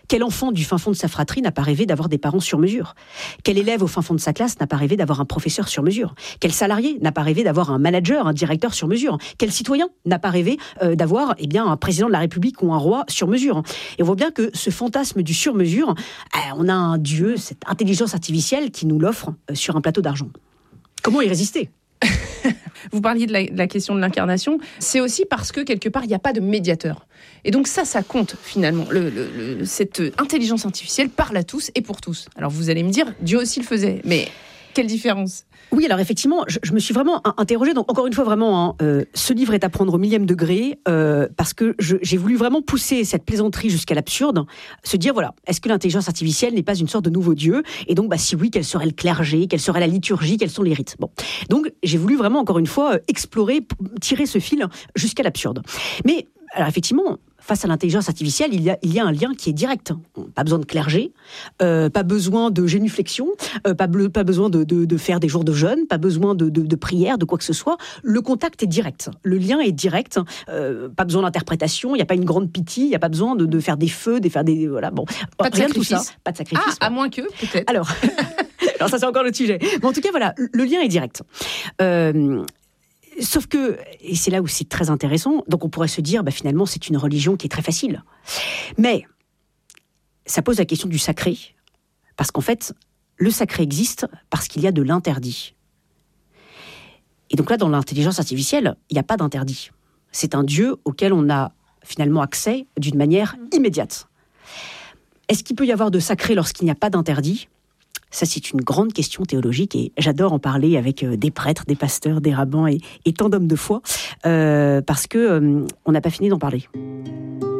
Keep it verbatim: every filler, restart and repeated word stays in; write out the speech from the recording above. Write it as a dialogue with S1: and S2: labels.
S1: Quel enfant du fin fond de sa fratrie n'a pas rêvé d'avoir des parents sur mesure? Quel élève au fin fond de sa classe n'a pas rêvé d'avoir un professeur sur mesure? Quel salarié n'a pas rêvé d'avoir un manager, un directeur sur mesure? Quel citoyen n'a pas rêvé euh, d'avoir eh bien, un président de la République ou un roi sur mesure? Et on voit bien que ce fantasme du sur mesure, euh, on a un dieu, cette intelligence artificielle qui nous l'offre euh, sur un plateau d'argent. Comment y résister?
S2: Vous parliez de la, de la question de l'incarnation. C'est aussi parce que, quelque part, il n'y a pas de médiateur. Et donc ça, ça compte, finalement. Le, le, le, cette intelligence artificielle parle à tous et pour tous. Alors, vous allez me dire, Dieu aussi le faisait. Mais quelle différence?
S1: Oui, alors effectivement, je, je me suis vraiment interrogée. Donc, encore une fois, vraiment, hein, euh, ce livre est à prendre au millième degré euh, parce que je, j'ai voulu vraiment pousser cette plaisanterie jusqu'à l'absurde, se dire, voilà, est-ce que l'intelligence artificielle n'est pas une sorte de nouveau Dieu? Et donc, bah, si oui, quel serait le clergé? Quelle serait la liturgie? Quels sont les rites? Bon. Donc, j'ai voulu vraiment, encore une fois, explorer, tirer ce fil jusqu'à l'absurde. Mais, alors effectivement, face à l'intelligence artificielle, il y a, il y a un lien qui est direct. Pas besoin de clergé, euh, pas besoin de génuflexion, euh, pas, pas besoin de, de, de faire des jours de jeûne, pas besoin de, de, de prière, de quoi que ce soit. Le contact est direct. Le lien est direct. Euh, pas besoin d'interprétation. Il n'y a pas une grande pitié. Il n'y a pas besoin de, de faire des feux, de faire des voilà. Bon,
S2: pas de
S1: rien
S2: sacrifice.
S1: De tout ça. Pas de sacrifice.
S2: Ah, à moins que peut-être.
S1: Alors, alors ça c'est encore le sujet. Mais en tout cas, voilà, le lien est direct. Euh, Sauf que, et c'est là où c'est très intéressant, donc on pourrait se dire, bah finalement, c'est une religion qui est très facile. Mais, ça pose la question du sacré, parce qu'en fait, le sacré existe parce qu'il y a de l'interdit. Et donc là, dans l'intelligence artificielle, il n'y a pas d'interdit. C'est un Dieu auquel on a finalement accès d'une manière immédiate. Est-ce qu'il peut y avoir de sacré lorsqu'il n'y a pas d'interdit ? Ça, c'est une grande question théologique et j'adore en parler avec des prêtres, des pasteurs, des rabbins et, et tant d'hommes de foi, euh, parce que euh, on n'a pas fini d'en parler.